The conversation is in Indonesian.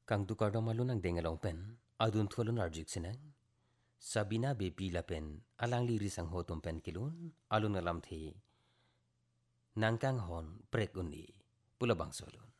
Kang tukar dong malun ang dengalong pen, adun thualun arjuk sinang. Sabina be pila pen, alang liri sang hotum pen kilun, alun alam thi. Nangkang hon prek undi, pulabang solun.